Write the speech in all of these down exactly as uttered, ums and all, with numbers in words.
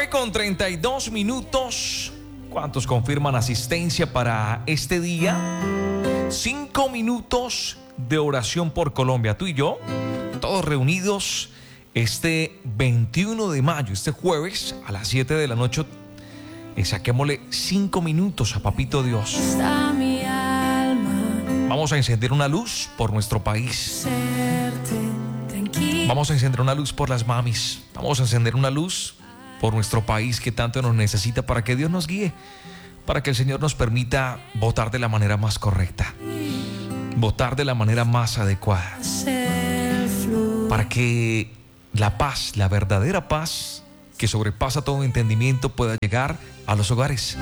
nueve con treinta y dos minutos. ¿Cuántos confirman asistencia para este día? Cinco minutos de oración por Colombia. Tú y yo, todos reunidos este veintiuno de mayo, este jueves a las siete de la noche. Y saquémosle cinco minutos a Papito Dios. Vamos a encender una luz por nuestro país. Vamos a encender una luz por las mamis. Vamos a encender una luz por nuestro país que tanto nos necesita, para que Dios nos guíe, para que el Señor nos permita votar de la manera más correcta, votar de la manera más adecuada, para que la paz, la verdadera paz que sobrepasa todo entendimiento, pueda llegar a los hogares,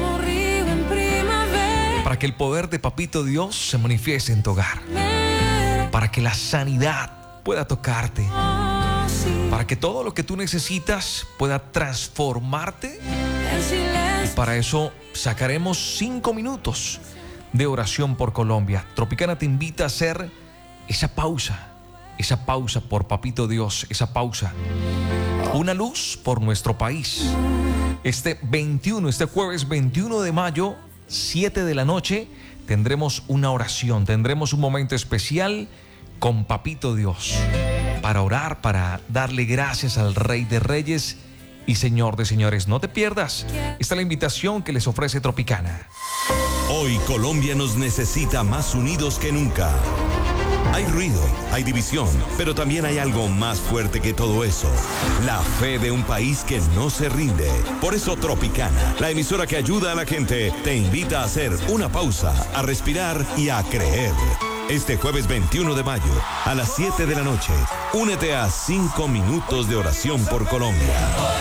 para que el poder de Papito Dios se manifieste en tu hogar, para que la sanidad pueda tocarte, para que todo lo que tú necesitas pueda transformarte. Y para eso sacaremos cinco minutos de oración por Colombia. Tropicana te invita a hacer esa pausa, esa pausa por Papito Dios, esa pausa. Una luz por nuestro país. Este veintiuno, este jueves veintiuno de mayo, siete de la noche, tendremos una oración, tendremos un momento especial con Papito Dios, para orar, para darle gracias al Rey de Reyes y Señor de Señores. No te pierdas, esta es la invitación que les ofrece Tropicana. Hoy Colombia nos necesita más unidos que nunca. Hay ruido, hay división, pero también hay algo más fuerte que todo eso: la fe de un país que no se rinde. Por eso Tropicana, la emisora que ayuda a la gente, te invita a hacer una pausa, a respirar y a creer. Este jueves veintiuno de mayo, a las siete de la noche, únete a cinco minutos de oración por Colombia.